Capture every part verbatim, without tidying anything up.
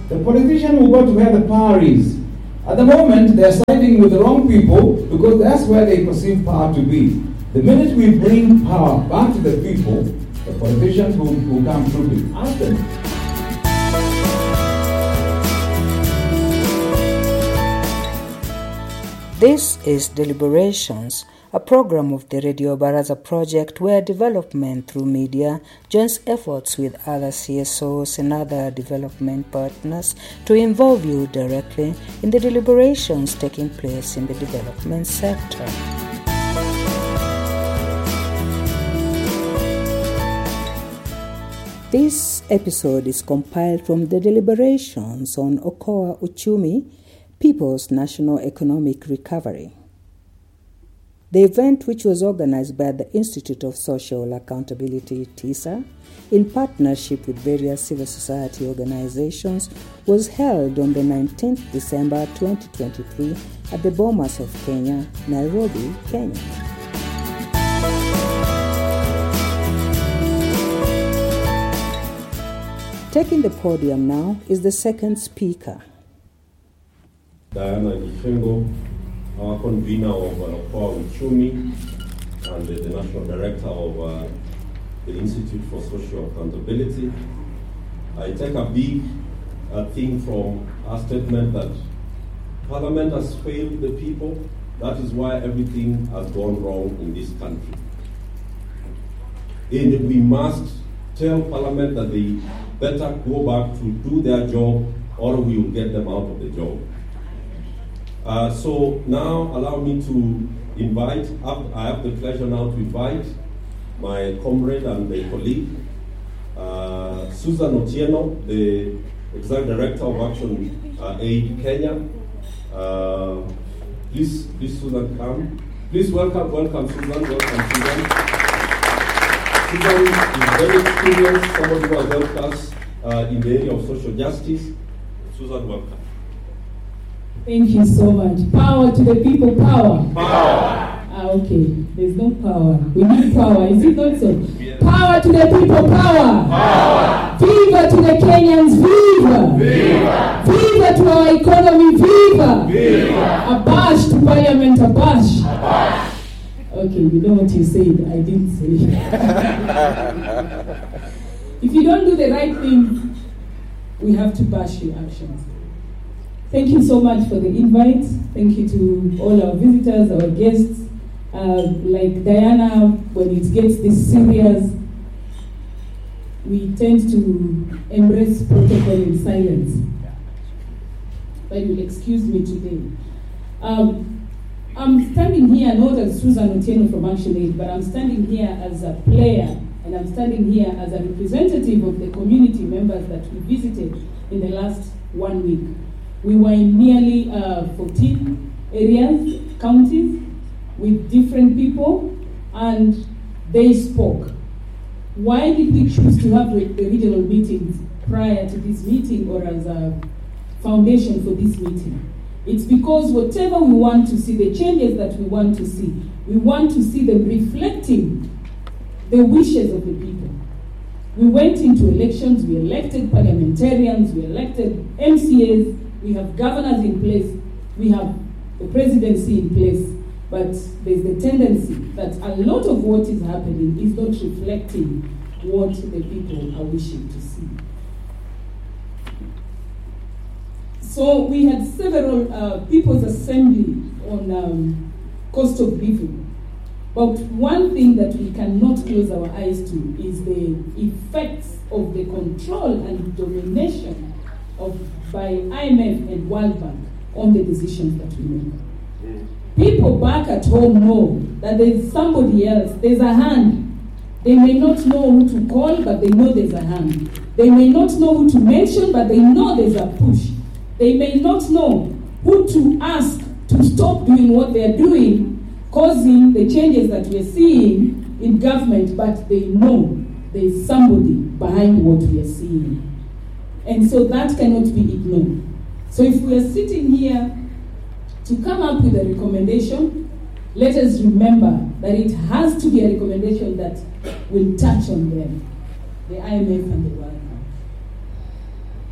the politician will go to where the power is. At the moment, they're siding with the wrong people because that's where they perceive power to be. The minute we bring power back to the people, the politicians will, will come through to ask them. This is Deliberations, a program of the Radio Baraza project where development through media joins efforts with other C S Os and other development partners to involve you directly in the deliberations taking place in the development sector. This episode is compiled from the deliberations on Okoa Uchumi, People's National Economic Recovery. The event, which was organized by the Institute of Social Accountability, TISA, in partnership with various civil society organizations, was held on the nineteenth of December twenty twenty-three at the Bomas of Kenya, Nairobi, Kenya. Taking the podium now is the second speaker. Diana Gishengo, our convener of Okoa Uchumi and the National Director of uh, the Institute for Social Accountability. I take a big uh, thing from our statement that Parliament has failed the people. That is why everything has gone wrong in this country. And we must tell Parliament that they better go back to do their job or we will get them out of the job. Uh, so now allow me to invite, I have the pleasure now to invite my comrade and the colleague, uh, Susan Otieno, the Executive Director of Action uh, Aid Kenya. Uh, please, please Susan come. Please welcome, welcome Susan, welcome Susan. Susan is very experienced, somebody who has helped us uh, in the area of social justice. Susan, welcome. Thank you so much. Power to the people, power. Power. Ah, okay. There's no power. We need power. Is it not so? Yes. Power to the people, power. Power. Viva to the Kenyans, viva. Viva. Viva to our economy, viva. Viva. Abash to parliament, abash. Abash. Okay, you know what you said. I didn't say. If you don't do the right thing, we have to bash your actions. Thank you so much for the invite. Thank you to all our visitors, our guests. Uh, like Diana, when it gets this serious, we tend to embrace protocol in silence. But you'll excuse me today. Um, I'm standing here not as Susan Otieno from Action Aid, but I'm standing here as a player, and I'm standing here as a representative of the community members that we visited in the last one week. We were in nearly uh, fourteen areas, counties, with different people, and they spoke. Why did we choose to have the regional meetings prior to this meeting or as a foundation for this meeting? It's because whatever we want to see, the changes that we want to see, we want to see them reflecting the wishes of the people. We went into elections, we elected parliamentarians, we elected M C As, we have governors in place, we have the presidency in place, but there's the tendency that a lot of what is happening is not reflecting what the people are wishing to see. So we had several uh, people's assembly on um, cost of living. But one thing that we cannot close our eyes to is the effects of the control and domination of by I M F and World Bank on the decisions that we make. Mm. People back at home know that there's somebody else, there's a hand. They may not know who to call, but they know there's a hand. They may not know who to mention, but they know there's a push. They may not know who to ask to stop doing what they're doing, causing the changes that we're seeing in government, but they know there's somebody behind what we are seeing. And so that cannot be ignored. So if we are sitting here to come up with a recommendation, let us remember that it has to be a recommendation that will touch on them, the I M F and the World Bank.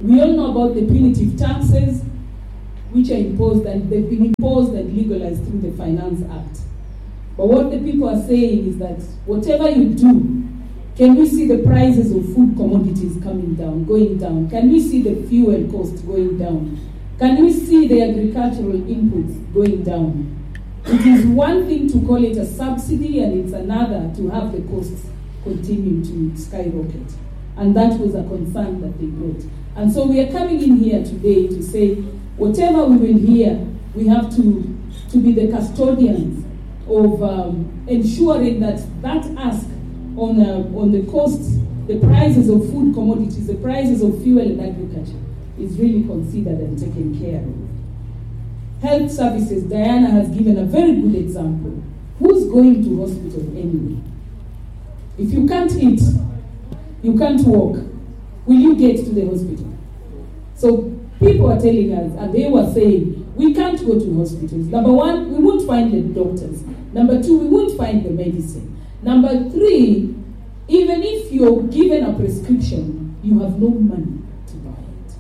We all know about the punitive taxes, which are imposed, and they've been imposed and legalized through the Finance Act. But what the people are saying is that whatever you do, can we see the prices of food commodities coming down, going down? Can we see the fuel costs going down? Can we see the agricultural inputs going down? It is one thing to call it a subsidy, and it's another to have the costs continue to skyrocket. And that was a concern that they brought. And so we are coming in here today to say, whatever we will hear, we have to, to be the custodians of um, ensuring that that ask on, uh, on the costs, the prices of food commodities, the prices of fuel and agriculture is really considered and taken care of. Health services, Diana has given a very good example. Who's going to hospital anyway? If you can't eat, you can't walk, will you get to the hospital? So people are telling us, and they were saying, we can't go to hospitals. Number one, we won't find the doctors. Number two, we won't find the medicine. Number three, even if you're given a prescription, you have no money to buy it.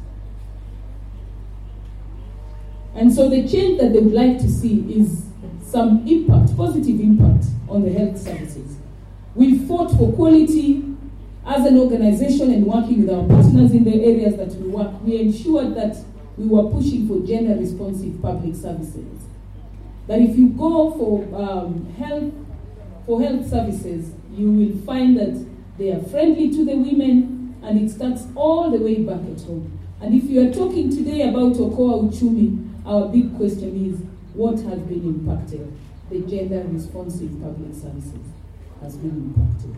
And so the change that they would like to see is some impact, positive impact on the health services. We fought for quality as an organization and working with our partners in the areas that we work. We ensured that we were pushing for gender-responsive public services. That if you go for um, health for health services, you will find that they are friendly to the women, and it starts all the way back at home. And if you are talking today about Okoa Uchumi, our big question is, what has been impacted? The gender-responsive public services has been impacted.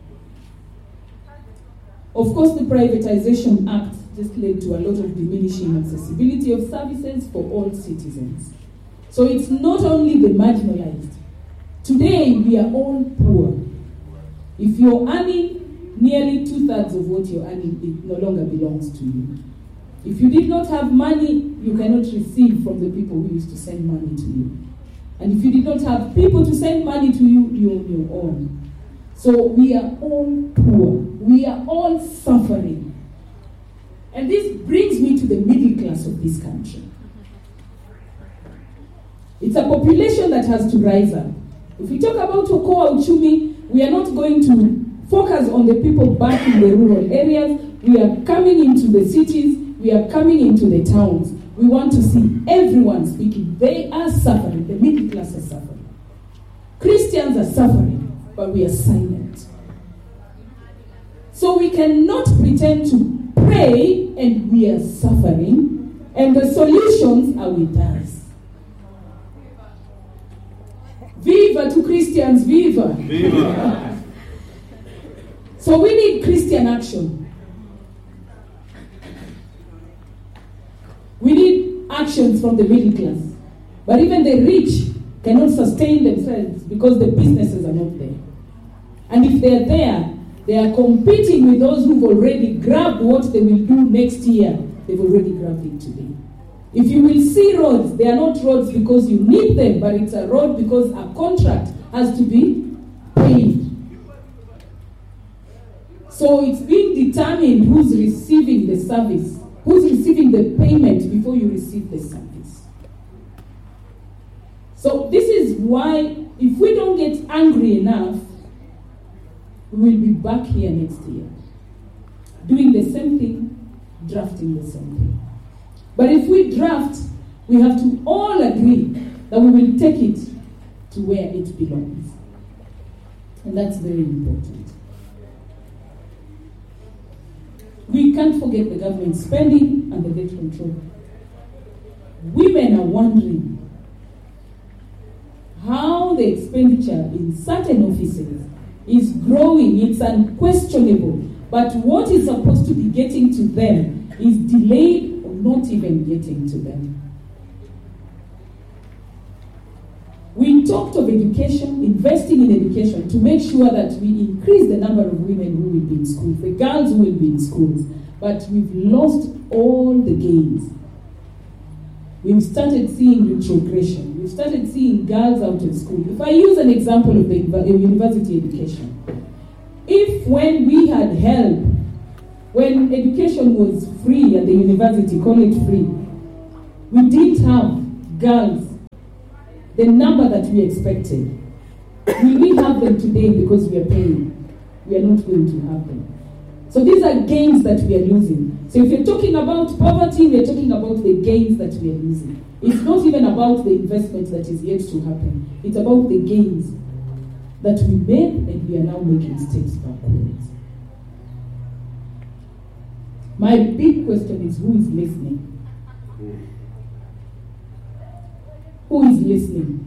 Of course, the Privatization Act just led to a lot of diminishing accessibility of services for all citizens. So it's not only the marginalized. Today, we are all poor. If you're earning nearly two-thirds of what you're earning, it no longer belongs to you. If you did not have money, you cannot receive from the people who used to send money to you. And if you did not have people to send money to you, you're on your own. So we are all poor. We are all suffering. And this brings me to the middle class of this country. It's a population that has to rise up. If we talk about Okoa Uchumi, we are not going to focus on the people back in the rural areas. We are coming into the cities. We are coming into the towns. We want to see everyone speaking. They are suffering. The middle class are suffering. Christians are suffering, but we are silent. So we cannot pretend to pray and we are suffering, and the solutions are with us. Viva to Christians, viva! Viva! So we need Christian action. We need actions from the middle class. But even the rich cannot sustain themselves because the businesses are not there. And if they're there, they are competing with those who've already grabbed what they will do next year. They've already grabbed it today. If you will see roads, they are not roads because you need them, but it's a road because a contract has to be paid. So it's being determined who's receiving the service, who's receiving the payment before you receive the service. So this is why, if we don't get angry enough, we will be back here next year, doing the same thing, drafting the same thing. But if we draft, we have to all agree that we will take it to where it belongs. And that's very important. We can't forget the government spending and the debt control. Women are wondering how the expenditure in certain offices is growing. It's unquestionable. But what is supposed to be getting to them is delayed, not even getting to them. We talked of education, investing in education to make sure that we increase the number of women who will be in schools, the girls who will be in schools, but we've lost all the gains. We've started seeing retrogression. We've started seeing girls out of school. If I use an example of the university education, if when we had help When education was free at the university, call it free, we didn't have girls the number that we expected. Will we have them today because we are paying? We are not going to have them. So these are gains that we are losing. So if you're talking about poverty, we're talking about the gains that we are losing. It's not even about the investment that is yet to happen. It's about the gains that we made, and we are now making steps backwards. My big question is, who is listening? Who is listening?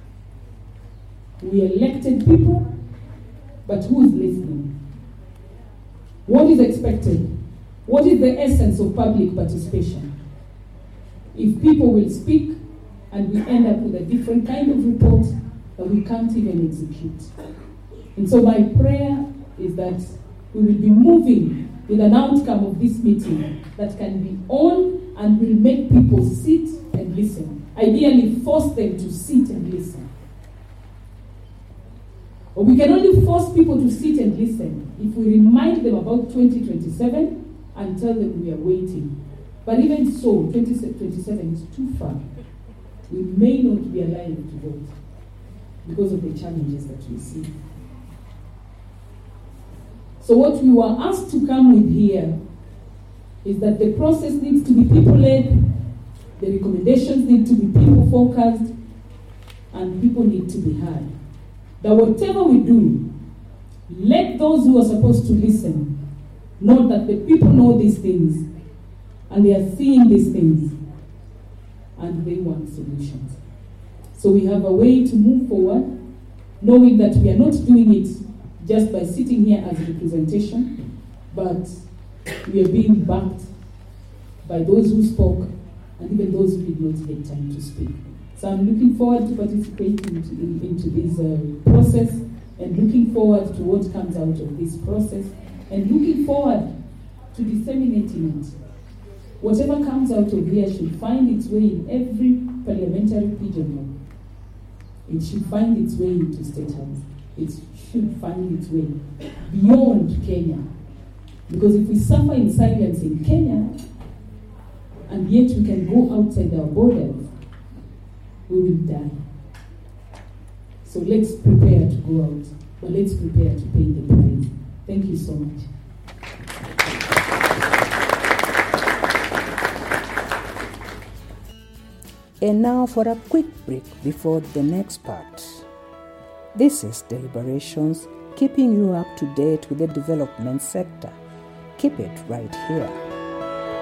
We elected people, but who is listening? What is expected? What is the essence of public participation? If people will speak and we end up with a different kind of report that we can't even execute. And so my prayer is that we will be moving with an outcome of this meeting that can be on and will make people sit and listen. Ideally, force them to sit and listen. But we can only force people to sit and listen if we remind them about twenty twenty-seven and tell them we are waiting. But even so, twenty twenty-seven is too far. We may not be alive to vote because of the challenges that we see. So what we were asked to come with here is that the process needs to be people-led, the recommendations need to be people-focused, and people need to be heard. That whatever we do, let those who are supposed to listen know that the people know these things, and they are seeing these things, and they want solutions. So we have a way to move forward, knowing that we are not doing it just by sitting here as representation, but we are being backed by those who spoke and even those who did not get time to speak. So I'm looking forward to participating into, in, into this uh, process, and looking forward to what comes out of this process, and looking forward to disseminating it. Whatever comes out of here should find its way in every parliamentary pigeonhole. It should find its way into State House. It should find its way beyond Kenya. Because if we suffer in silence in Kenya, and yet we can go outside our borders, we will die. So let's prepare to go out, but let's prepare to pay the price. Thank you so much. And now for a quick break before the next part. This is Deliberations, keeping you up to date with the development sector. Keep it right here.